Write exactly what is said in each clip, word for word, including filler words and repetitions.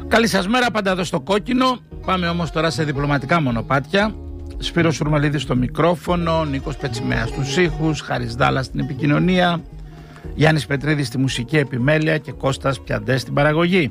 Καλή σας μέρα, πάντα εδώ στο Κόκκινο. Πάμε όμως τώρα σε διπλωματικά μονοπάτια. Σπύρος Σουρμελίδης στο μικρόφωνο, Νίκος Πετσιμέας στους ήχους, Χάρης Δάλλας στην επικοινωνία, Γιάννης Πετρίδης στη μουσική επιμέλεια και Κώστας Πιαντές στην παραγωγή.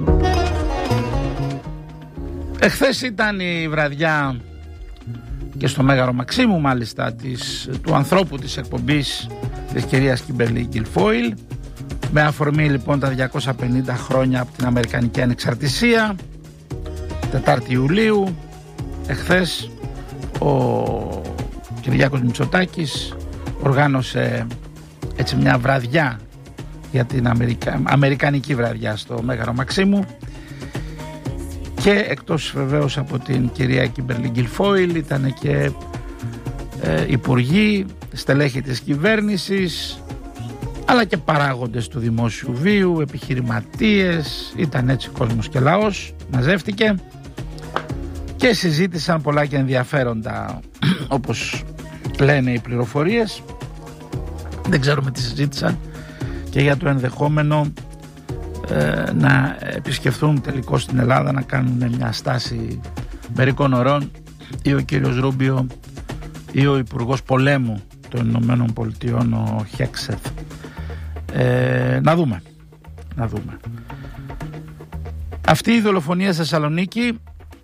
Εχθές ήταν η βραδιά και στο Μέγαρο Μαξίμου μάλιστα της, του ανθρώπου της εκπομπής της κυρίας Κίμπερλι Γκιλφόιλ, με αφορμή λοιπόν τα διακόσια πενήντα χρόνια από την Αμερικανική Ανεξαρτησία, Τετάρτη Ιουλίου. Εχθές ο Κυριάκος Μητσοτάκης οργάνωσε έτσι μια βραδιά για την Αμερικα... Αμερικανική βραδιά στο Μέγαρο Μαξίμου, και εκτός βεβαίως από την κυρία Κίμπερλι Γκιλφόιλ ήταν και ε, υπουργοί, στελέχη της κυβέρνησης, αλλά και παράγοντες του δημόσιου βίου, επιχειρηματίες. Ήταν έτσι κόσμος και λαός, μαζεύτηκε και συζήτησαν πολλά και ενδιαφέροντα, όπως λένε οι πληροφορίες. Δεν ξέρουμε τι συζήτησαν και για το ενδεχόμενο ε, να επισκεφθούν τελικώς στην Ελλάδα, να κάνουν μια στάση μερικών ωρών ή ο κύριος Ρούμπιο ή ο Υπουργός Πολέμου των Ηνωμένων Πολιτειών, ο Χέξεθ. Ε, να δούμε να δούμε αυτή η δολοφονία στη Θεσσαλονίκη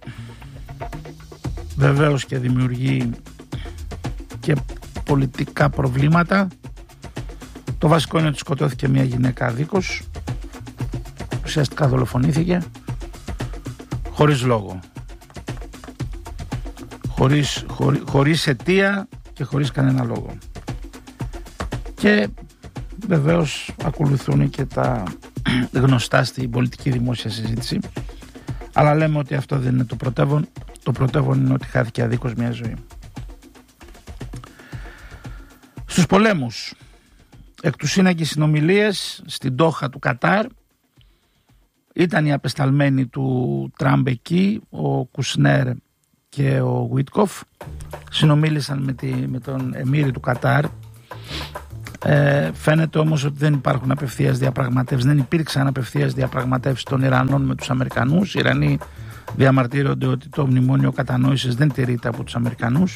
βεβαίως και δημιουργεί και πολιτικά προβλήματα. Το βασικό είναι ότι σκοτώθηκε μια γυναίκα αδίκως, ουσιαστικά δολοφονήθηκε χωρίς λόγο, χωρίς, χωρί, χωρίς αιτία και χωρίς κανένα λόγο. Και βεβαίως ακολουθούν και τα γνωστά στην πολιτική δημόσια συζήτηση, αλλά λέμε ότι αυτό δεν είναι το πρωτεύον. Το πρωτεύον είναι ότι χάθηκε αδίκως μια ζωή. Στους πολέμους, εκ του σύναγκη συνομιλίες στην Ντόχα του Κατάρ, ήταν οι απεσταλμένοι του Τραμπ εκεί, ο Κουσνέρ και ο Γουίτκοφ. Συνομίλησαν με, τη, με τον εμμύρη του Κατάρ. Ε, φαίνεται όμως ότι δεν υπάρχουν απευθείας διαπραγματεύσεις, δεν υπήρξαν απευθείας διαπραγματεύσεις των Ιρανών με τους Αμερικανούς. Οι Ιρανοί διαμαρτύρονται ότι το μνημόνιο κατανόησης δεν τηρείται από τους Αμερικανούς,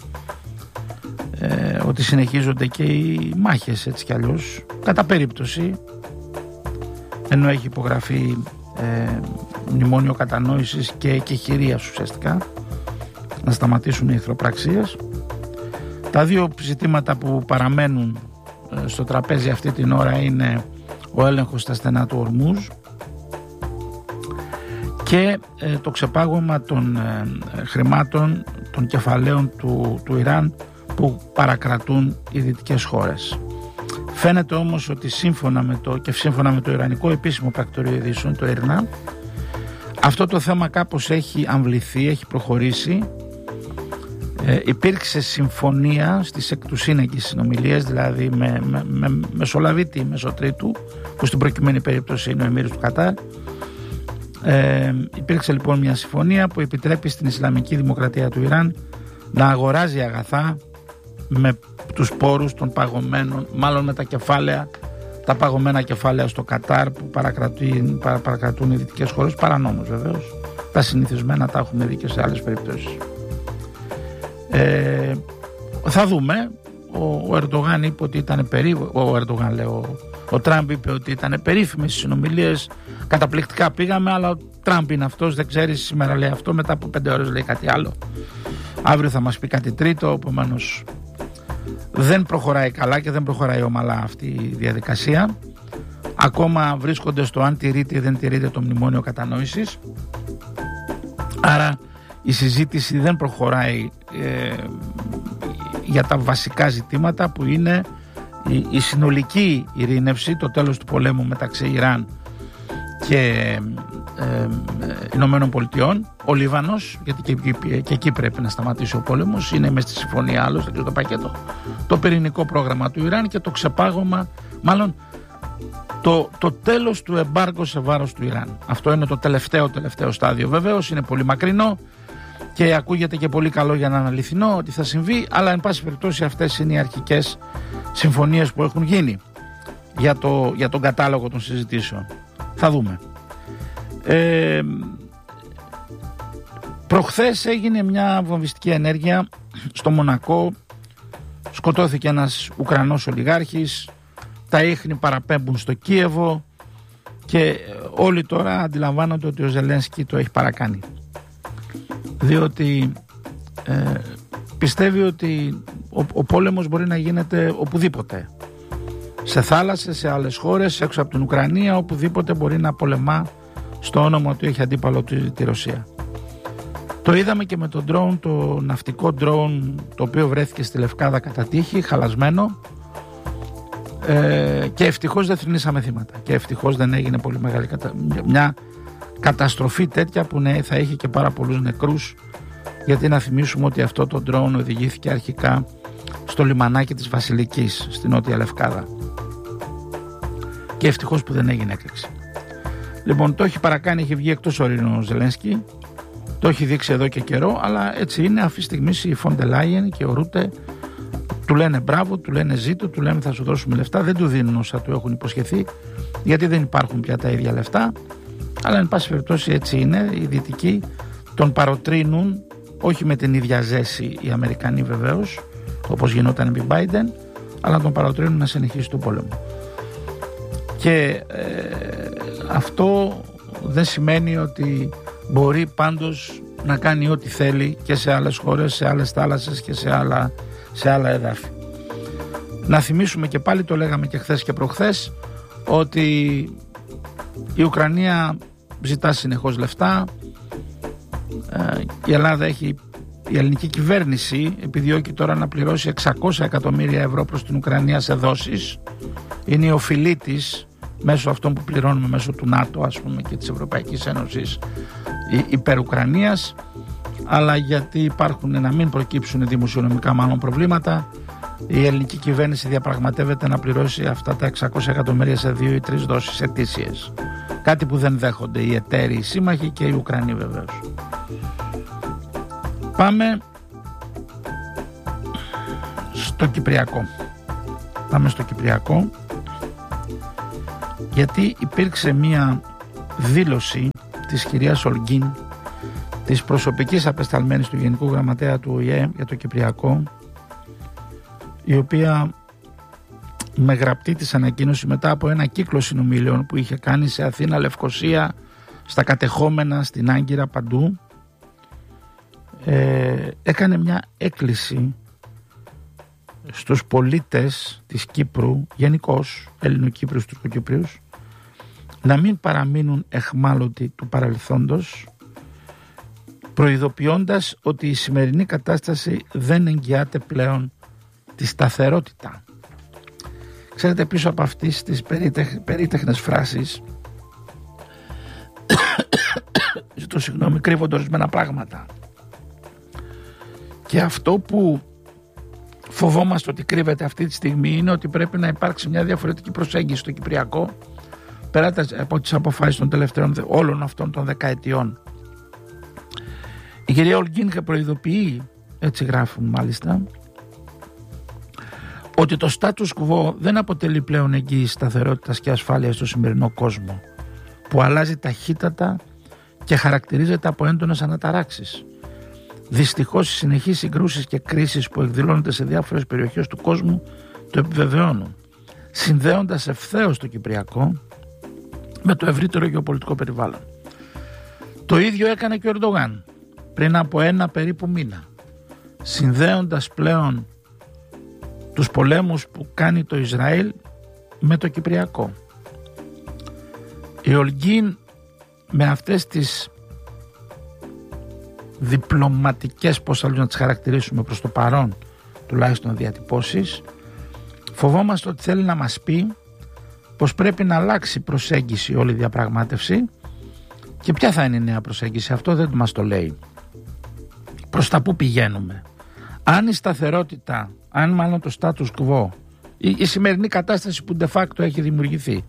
ε, ότι συνεχίζονται και οι μάχες έτσι κι αλλιώς, κατά περίπτωση, ενώ έχει υπογραφεί ε, μνημόνιο κατανόησης και, και χειρίας ουσιαστικά, να σταματήσουν οι εχθροπραξίες. Τα δύο ζητήματα που παραμένουν ε, στο τραπέζι αυτή την ώρα είναι ο έλεγχος στα στενά του Ορμούζ και ε, το ξεπάγωμα των ε, χρημάτων, των κεφαλαίων του, του Ιράν που παρακρατούν οι δυτικές χώρες. Φαίνεται όμως ότι σύμφωνα με το, και σύμφωνα με το Ιρανικό επίσημο πρακτορείο ειδήσεων, το ΙΡΝΑ, αυτό το θέμα κάπως έχει αμβληθεί, έχει προχωρήσει. Ε, υπήρξε συμφωνία στις εκ του σύναγκης συνομιλίες, δηλαδή με, με, με μεσολαβήτη μεσοτρίτου, που στην προκειμένη περίπτωση είναι ο εμμύρης του Κατάρ. Ε, υπήρξε λοιπόν μια συμφωνία που επιτρέπει στην Ισλαμική Δημοκρατία του Ιράν να αγοράζει αγαθά με τους πόρους των παγωμένων, μάλλον με τα κεφάλαια, τα παγωμένα κεφάλαια στο Κατάρ που παρακρατούν, παρα, παρακρατούν οι δυτικές χώρες, παρανόμως βεβαίως. Τα συνηθισμένα τα έχουμε δει και σε άλλες περιπτώσεις. Ε, θα δούμε. Ο, ο Ερντογάν είπε ότι ήταν περίφημο, ο Ερντογάν λέω, ο Τραμπ είπε ότι ήταν περίφημες στις συνομιλίες, καταπληκτικά πήγαμε, αλλά ο Τραμπ είναι αυτός, δεν ξέρεις, σήμερα λέει αυτό, μετά από πέντε ώρες λέει κάτι άλλο, αύριο θα μας πει κάτι τρίτο. Επομένως δεν προχωράει καλά και δεν προχωράει ομαλά αυτή η διαδικασία. Ακόμα βρίσκονται στο αν τηρείται ή δεν τηρείται το μνημόνιο κατανόησης, άρα η συζήτηση δεν προχωράει ε, για τα βασικά ζητήματα που είναι η, η συνολική ειρήνευση, το τέλος του πολέμου μεταξύ Ιράν και ε, ε, Ηνωμένων Πολιτειών, ο Λίβανος, γιατί και, και, και εκεί πρέπει να σταματήσει ο πόλεμος, είναι μες στη συμφωνία άλλωστε και το πακέτο, το πυρηνικό πρόγραμμα του Ιράν και το ξεπάγωμα, μάλλον το, το τέλος του εμπάργκο σε βάρος του Ιράν. Αυτό είναι το τελευταίο τελευταίο στάδιο, βεβαίως είναι πολύ μακρινό και ακούγεται και πολύ καλό για να είναι αληθινό ότι θα συμβεί, αλλά εν πάση περιπτώσει αυτές είναι οι αρχικές συμφωνίες που έχουν γίνει για, το, για τον κατάλογο των συζητήσεων. Θα δούμε. Ε, προχθές έγινε μια βομβιστική ενέργεια στο Μονακό. Σκοτώθηκε ένας Ουκρανός ολιγάρχης, τα ίχνη παραπέμπουν στο Κίεβο και όλοι τώρα αντιλαμβάνονται ότι ο Ζελένσκι το έχει παρακάνει, διότι ε, πιστεύει ότι ο, ο πόλεμος μπορεί να γίνεται οπουδήποτε, σε θάλασσες, σε άλλες χώρες, έξω από την Ουκρανία, οπουδήποτε μπορεί να πολεμά στο όνομα ότι έχει αντίπαλο τη, τη Ρωσία. Το είδαμε και με το drone, το ναυτικό drone, το οποίο βρέθηκε στη Λευκάδα κατά τύχη, χαλασμένο, ε, και ευτυχώς δεν θρηνήσαμε θύματα και ευτυχώς δεν έγινε πολύ μεγάλη κατα... μια καταστροφή τέτοια που ναι, θα είχε και πάρα πολλούς νεκρούς, γιατί να θυμίσουμε ότι αυτό το drone οδηγήθηκε αρχικά στο λιμανάκι της Βασιλικής στη Νότια Λευκάδα και ευτυχώς που δεν έγινε έκρηξη. Λοιπόν, το έχει παρακάνει, έχει βγει εκτός ορεινού ο Ζελένσκι, το έχει δείξει εδώ και καιρό, αλλά έτσι είναι. Αυτή τη στιγμή η Φόντε Λάιεν και ο Ρούτε του λένε μπράβο, του λένε ζήτω, του λένε θα σου δώσουμε λεφτά, δεν του δίνουν όσα του έχουν υποσχεθεί, γιατί δεν υπάρχουν πια τα ίδια λεφτά, αλλά εν πάση περιπτώσει έτσι είναι. Οι Δυτικοί τον παροτρύνουν, όχι με την ίδια ζέση οι Αμερικανοί βεβαίως, όπως γινόταν επί Biden, αλλά τον παροτρύνουν να συνεχίσει τον πόλεμο. Και ε, αυτό δεν σημαίνει ότι μπορεί πάντως να κάνει ό,τι θέλει και σε άλλες χώρες, σε άλλες θάλασσες και σε άλλα, σε άλλα εδάφη. Να θυμίσουμε και πάλι, το λέγαμε και χθες και προχθές, ότι η Ουκρανία ζητά συνεχώς λεφτά, η Ελλάδα έχει, η ελληνική κυβέρνηση επιδιώκει τώρα να πληρώσει εξακόσια εκατομμύρια ευρώ προς την Ουκρανία σε δόσεις, είναι η οφειλή της μέσω αυτών που πληρώνουμε μέσω του ΝΑΤΟ, ας πούμε, και της Ευρωπαϊκής Ένωσης υπέρ Ουκρανίας, αλλά γιατί υπάρχουν να μην προκύψουν δημοσιονομικά μάλλον προβλήματα, η ελληνική κυβέρνηση διαπραγματεύεται να πληρώσει αυτά τα εξακόσια εκατομμύρια σε δύο ή τρεις δόσεις ετήσιες, κάτι που δεν δέχονται οι εταίροι, οι σύμμαχοι και οι Ουκρανοί βεβαίως. Πάμε στο Κυπριακό. Πάμε στο Κυπριακό, γιατί υπήρξε μία δήλωση της κυρίας Ολγκίν, της προσωπικής απεσταλμένης του Γενικού Γραμματέα του Ο Η Ε για το Κυπριακό, η οποία με γραπτή της ανακοίνωση μετά από ένα κύκλο συνομιλιών που είχε κάνει σε Αθήνα, Λευκοσία, στα κατεχόμενα, στην Άγκυρα, παντού, ε, έκανε μια έκκληση στους πολίτες της Κύπρου, γενικώς Ελληνοκύπριους, Τουρκοκύπριους, να μην παραμείνουν εχμάλωτοι του παρελθόντος, προειδοποιώντας ότι η σημερινή κατάσταση δεν εγγυάται πλέον τη σταθερότητα. Ξέρετε, πίσω από αυτές τις περίτεχ, περίτεχνες φράσεις ζητώ συγγνώμη, κρύβονται ορισμένα πράγματα, και αυτό που φοβόμαστε ότι κρύβεται αυτή τη στιγμή είναι ότι πρέπει να υπάρξει μια διαφορετική προσέγγιση στο Κυπριακό πέρα από τις αποφάσεις των τελευταίων όλων αυτών των δεκαετιών. Η κυρία Ολγκίν προειδοποιεί, έτσι γράφουν μάλιστα, ότι το status quo δεν αποτελεί πλέον εγγύηση σταθερότητας και ασφάλειας στο σημερινό κόσμο, που αλλάζει ταχύτατα και χαρακτηρίζεται από έντονες αναταράξεις. Δυστυχώς οι συνεχείς συγκρούσεις και κρίσεις που εκδηλώνονται σε διάφορες περιοχές του κόσμου το επιβεβαιώνουν, συνδέοντας ευθέως το Κυπριακό με το ευρύτερο γεωπολιτικό περιβάλλον. Το ίδιο έκανε και ο Ερντογάν πριν από ένα περίπου μήνα, συνδέοντας πλέον τους πολέμους που κάνει το Ισραήλ με το Κυπριακό. Η Ολγκίν με αυτές τις διπλωματικές, πώς αλλιώς να τις χαρακτηρίσουμε προς το παρόν τουλάχιστον διατυπώσεις, φοβόμαστε ότι θέλει να μας πει πως πρέπει να αλλάξει προσέγγιση όλη η διαπραγμάτευση. Και ποια θα είναι η νέα προσέγγιση? Αυτό δεν μας το λέει. Προς τα που πηγαίνουμε? Αν η σταθερότητα, αν μάλλον το status quo, η, η σημερινή κατάσταση που de facto έχει δημιουργηθεί,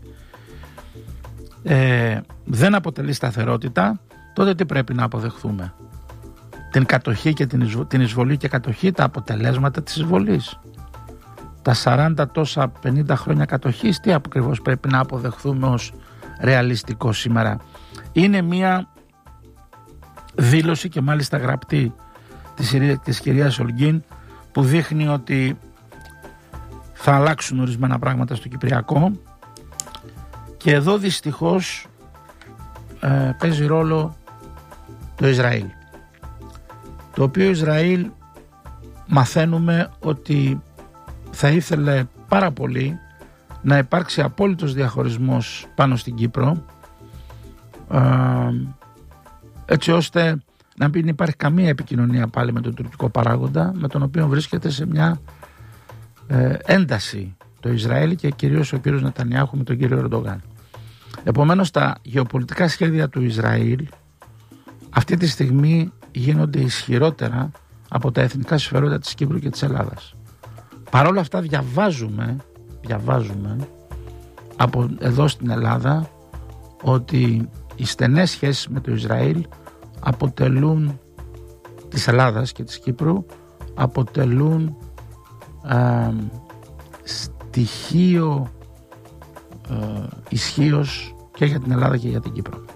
ε, δεν αποτελεί σταθερότητα, τότε τι πρέπει να αποδεχθούμε? Την κατοχή και την, εισβολή, την εισβολή και κατοχή, τα αποτελέσματα της εισβολής, τα σαράντα τόσα πενήντα χρόνια κατοχής, τι ακριβώς πρέπει να αποδεχθούμε ως ρεαλιστικό σήμερα. Είναι μια δήλωση και μάλιστα γραπτή της, της κυρίας Ολγκίν που δείχνει ότι θα αλλάξουν ορισμένα πράγματα στο Κυπριακό, και εδώ δυστυχώς ε, παίζει ρόλο το Ισραήλ, το οποίο Ισραήλ μαθαίνουμε ότι θα ήθελε πάρα πολύ να υπάρξει απόλυτος διαχωρισμός πάνω στην Κύπρο, ε, έτσι ώστε να μην υπάρχει καμία επικοινωνία πάλι με τον τουρκικό παράγοντα, με τον οποίο βρίσκεται σε μια ε, ένταση το Ισραήλ και κυρίως ο κύριος Νετανιάχου με τον κύριο Ερντογάν. Επομένως τα γεωπολιτικά σχέδια του Ισραήλ αυτή τη στιγμή γίνονται ισχυρότερα από τα εθνικά συμφέροντα της Κύπρου και της Ελλάδας. Παρ' όλα αυτά διαβάζουμε, διαβάζουμε από εδώ στην Ελλάδα ότι οι στενές σχέσεις με το Ισραήλ αποτελούν, της Ελλάδας και της Κύπρου, αποτελούν ε, στοιχείο ε, ισχύος και για την Ελλάδα και για την Κύπρο.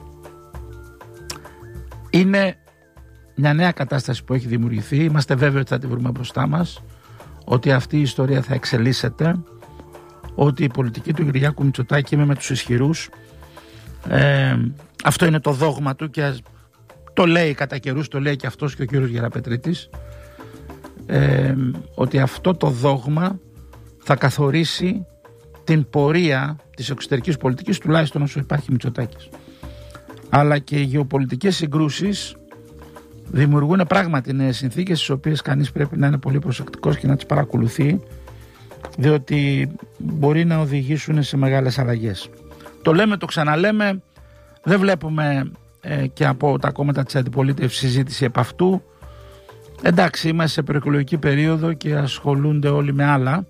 Είναι μια νέα κατάσταση που έχει δημιουργηθεί. Είμαστε βέβαιοι ότι θα τη βρούμε μπροστά μας, ότι αυτή η ιστορία θα εξελίσσεται, ότι η πολιτική του Κυριάκου Μητσοτάκη είμαι με τους ισχυρούς. Ε, αυτό είναι το δόγμα του και το λέει κατά καιρούς, το λέει και αυτός και ο κύριος Γεραπετρίτης, ε, ότι αυτό το δόγμα θα καθορίσει την πορεία της εξωτερικής πολιτικής, τουλάχιστον όσο υπάρχει Μητσοτάκης. Αλλά και οι γεωπολιτικές συγκρούσεις δημιουργούν πράγματι νέες συνθήκες, στις οποίες κανείς πρέπει να είναι πολύ προσεκτικός και να τις παρακολουθεί, διότι μπορεί να οδηγήσουν σε μεγάλες αλλαγές. Το λέμε, το ξαναλέμε, δεν βλέπουμε ε, και από τα κόμματα της αντιπολίτευσης συζήτηση επ' αυτού. Εντάξει, είμαστε σε προεκλογική περίοδο και ασχολούνται όλοι με άλλα,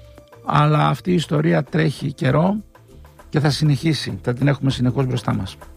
αλλά αυτή η ιστορία τρέχει καιρό και θα συνεχίσει, θα την έχουμε συνεχώς μπροστά μας.